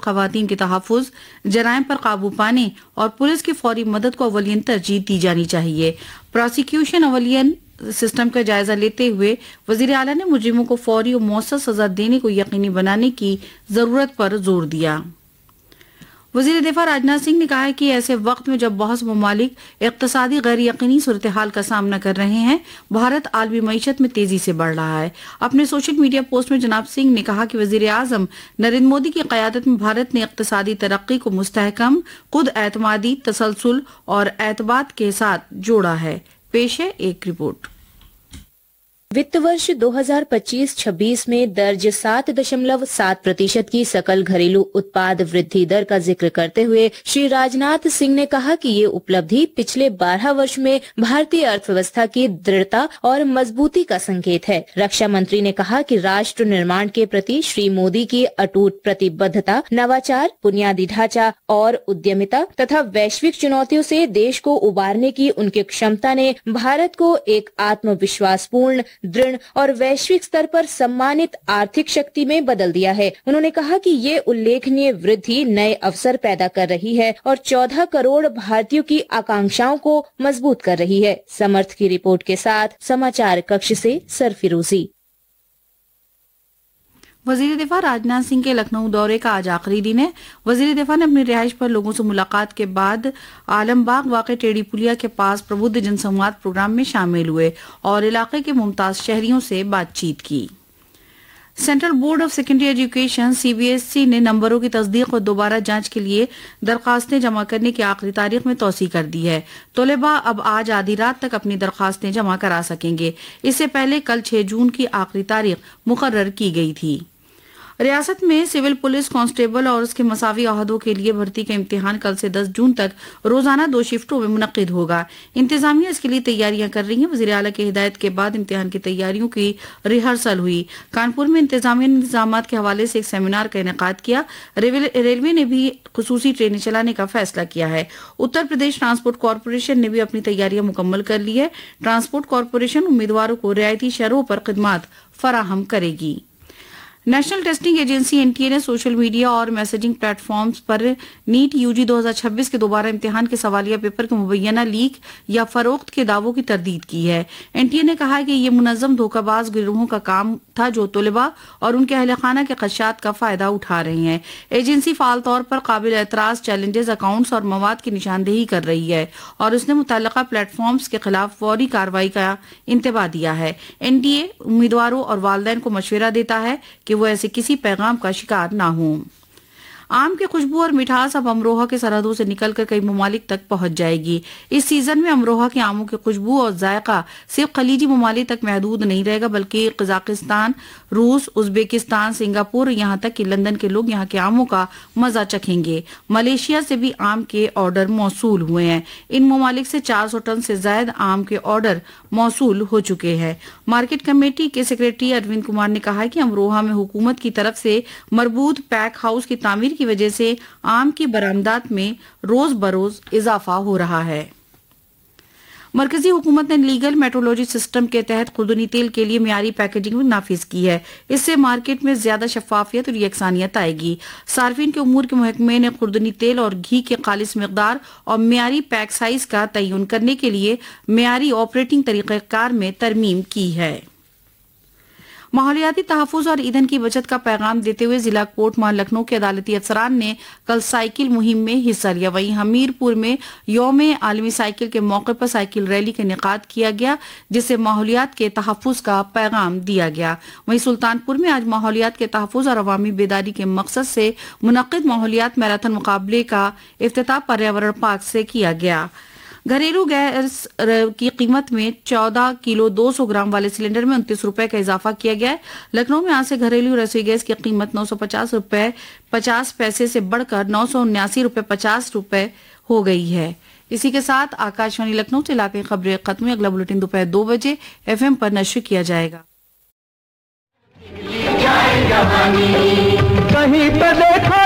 खवातीन के तहफ़्फ़ुज़, जराइम पर काबू पाने और पुलिस की फौरी मदद को अवलियन तरजीह दी जानी चाहिए। प्रोसिक्यूशन अवलियन सिस्टम का जायजा लेते हुए वजीर आला ने मुजरिमों को फौरी और मौसर सजा देने को यकीनी बनाने की जरूरत पर जोर दिया। वजीर दिफा राजनाथ सिंह ने कहा है कि ऐसे वक्त में जब बहुत से ममालिक इक़्तिसादी गैर यकीनी सूरत हाल का सामना कर रहे हैं, भारत आलमी मईशत में तेजी से बढ़ रहा है। अपने सोशल मीडिया पोस्ट में जनाब सिंह ने कहा कि वजीर आजम नरेंद्र मोदी की क़यादत में भारत ने इक़्तिसादी तरक्की को मुस्तहकम, खुद एतमादी, तसलसल और एतबात के साथ जोड़ा है। पेश है एक रिपोर्ट। वित्त वर्ष 2025-26 में दर्ज 7.7% की सकल घरेलू उत्पाद वृद्धि दर का जिक्र करते हुए श्री राजनाथ सिंह ने कहा कि ये उपलब्धि पिछले 12 वर्ष में भारतीय अर्थव्यवस्था की दृढ़ता और मजबूती का संकेत है। रक्षा मंत्री ने कहा कि राष्ट्र निर्माण के प्रति श्री मोदी की अटूट प्रतिबद्धता, नवाचार, बुनियादी ढांचा और उद्यमिता तथा वैश्विक चुनौतियों से देश को उबारने की उनकी क्षमता ने भारत को एक आत्मविश्वासपूर्ण, दृढ़ और वैश्विक स्तर पर सम्मानित आर्थिक शक्ति में बदल दिया है। उन्होंने कहा कि ये उल्लेखनीय वृद्धि नए अवसर पैदा कर रही है और 14 करोड़ भारतीयों की आकांक्षाओं को मजबूत कर रही है। समर्थ की रिपोर्ट के साथ समाचार कक्ष से सरफिरोजी। वजीर दिफा राजनाथ सिंह के लखनऊ दौरे का आज आखिरी दिन है। वजीर दिफा ने अपनी रिहाइश पर लोगों से मुलाकात के बाद आलमबाग वाक़े टेढ़ी पुलिया के पास प्रबुद्ध जनसंवाद प्रोग्राम में शामिल हुए और इलाके के मुमताज शहरियों से बातचीत की। Central board of secondary education CBSE ने नंबरों की तस्दीक और दोबारा जांच के लिए दरखास्तें जमा करने की आखिरी तारीख में तौसी कर दी है। तलबा अब आज आधी रात तक अपनी दरखास्तें जमा करा सकेंगे। इससे पहले कल 6 जून की आखिरी तारीख मुकर्रर की गई थी। रियासत में सिविल पुलिस कांस्टेबल और उसके मसावी अहदों के लिए भर्ती का इम्तिहान कल से 10 जून तक रोजाना 2 शिफ्टों में मुनक्किद होगा। इंतजामिया इसके लिए तैयारियां कर रही है। वज़ीर आला की हिदायत के बाद इम्तिहान की तैयारियों की रिहर्सल हुई। कानपुर में इंतजामिया इंतजामात के हवाले से एक सेमिनार का इनेकाद किया। रेलवे ने भी खुसूसी ट्रेनें चलाने का फैसला किया है। उत्तर प्रदेश ट्रांसपोर्ट कॉरपोरेशन ने भी अपनी तैयारियां मुकम्मल कर ली है। ट्रांसपोर्ट कॉरपोरेशन उम्मीदवारों को रियायती शरहों पर खिदमात फराहम करेगी। नेशनल टेस्टिंग एजेंसी NTA ने सोशल मीडिया और मैसेजिंग प्लेटफॉर्म्स पर नीट UG 2026 के दोबारा इम्तिहान के सवालिया पेपर के मुबैना लीक या फरोख्त के दावों की तरदीद की है। NTA ने कहा है कि ये मुनज़्ज़म धोखाबाज गिरोहों का काम था जो तलबा और उनके अहल खाना के खदशात का फायदा उठा रहे हैं। एजेंसी फाल तौर पर काबिल एतराज चैलेंजेस, अकाउंट्स और मवाद की निशानदेही कर रही है और उसने मुतल्लिका प्लेटफॉर्म्स के खिलाफ फौरी कार्रवाई का इंतबाह दिया है। NTA उम्मीदवारों और वालिदैन को मशवरा देता है कि वो ऐसे किसी पैगाम का शिकार ना हो। आम की खुशबू और मिठास अब अमरोहा के सरहदों से निकलकर कई ममालिक तक पहुंच जाएगी। इस सीजन में अमरोहा के आमों की खुशबू और जायका सिर्फ खलीजी ममालिक तक महदूद नहीं रहेगा, बल्कि कजाकिस्तान, रूस, उज्बेकिस्तान, सिंगापुर, यहाँ तक कि लंदन के लोग यहाँ के आमों का मजा चखेंगे। मलेशिया से भी आम के ऑर्डर मौसूल हुए हैं। इन ममालिक से 400 टन से ज्यादा आम के ऑर्डर मौसूल हो चुके हैं। मार्केट कमेटी के सेक्रेटरी अरविंद कुमार ने कहा है कि अमरोहा में हुकूमत की तरफ से मरबूत पैक हाउस की तामीर की वजह से आम की बरामदात में रोज बरोज इजाफा हो रहा है। मरकजी हुकूमत ने लीगल मेट्रोलॉजी सिस्टम के तहत खुर्दनी तेल के लिए मियारी पैकेजिंग नाफिज की है। इससे मार्केट में ज्यादा शफाफियत और यकसानियत आएगी। सार्फिन के उमूर के महकमे ने खुर्दनी तेल और घी के खालिस मकदार और मियारी पैक साइज का तयन करने के लिए मियारी ऑपरेटिंग तरीक़ाकार में तरमीम की है। माहौलियाती तहफ़्फ़ुज़ और ईंधन की बचत का पैगाम देते हुए जिला कोट माल लखनऊ के अदालती अफसरान ने कल साइकिल मुहिम में हिस्सा लिया। वहीं हमीरपुर में यौम आलमी साइकिल के मौके पर साइकिल रैली का इनेकाद किया गया, जिससे माहौलियात के तहफ़्फ़ुज़ का पैगाम दिया गया। वहीं सुल्तानपुर में आज माहौलियात के तहफ़्फ़ुज़ और अवामी बेदारी के मकसद से मुनक़्क़िद माहौलियात मैराथन मुकाबले का इफ्तिताह पर्यावरण पार्क से किया गया। घरेलू गैस की कीमत में 14 किलो 200 ग्राम वाले सिलेंडर में 29 रुपए का इजाफा किया गया है। लखनऊ में आज से घरेलू रसोई गैस की कीमत 950 रुपए 50 पैसे से बढ़कर 979 रुपए 50 रुपए हो गई है। इसी के साथ आकाशवाणी लखनऊ से इलाके खबरें खत्म हुई। अगला बुलेटिन दोपहर 2 बजे FM पर नश्र किया जाएगा। कहीं पे देखा